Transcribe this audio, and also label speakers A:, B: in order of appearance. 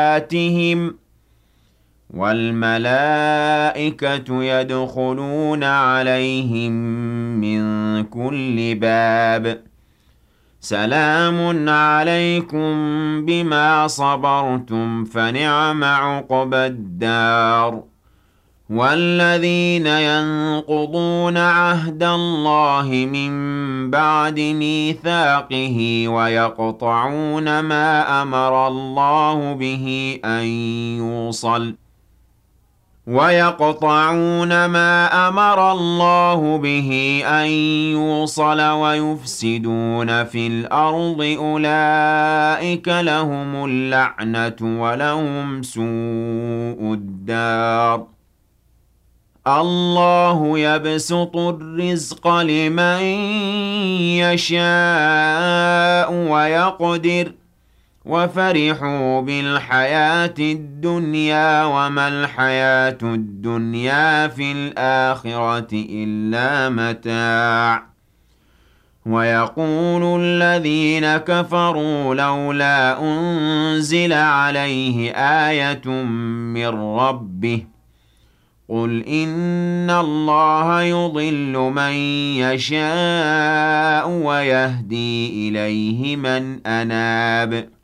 A: آتِهِمْ وَالْمَلَائِكَةُ يَدْخُلُونَ عَلَيْهِم مِّن كُلِّ بَابٍ سَلَامٌ عَلَيْكُم بِمَا صَبَرْتُمْ فَنِعْمَ عُقْبَى الدَّارِ وَالَّذِينَ يَنقُضُونَ عَهْدَ اللَّهِ مِن بَعْدِ مِيثَاقِهِ وَيَقْطَعُونَ مَا أَمَرَ اللَّهُ بِهِ أَن يُوصَلَ وَيُفْسِدُونَ فِي الْأَرْضِ أُولَٰئِكَ لَهُمُ اللَّعْنَةُ وَلَهُمْ سُوءُ الدَّارِ اللَّهُ يَبْسُطُ الرِّزْقَ لِمَن يَشَاءُ وَيَقْدِرُ وَفَرِحُوا بِالْحَيَاةِ الدُّنْيَا وَمَا الْحَيَاةُ الدُّنْيَا فِي الْآخِرَةِ إِلَّا مَتَاعٌ وَيَقُولُ الَّذِينَ كَفَرُوا لَوْلَا أُنزِلَ عَلَيْهِ آيَةٌ مِّن رَّبِّهِ قُلْ إِنَّ اللَّهَ يُضِلُّ مَن يَشَاءُ وَيَهْدِي إِلَيْهِ مَنْ أَنَابَ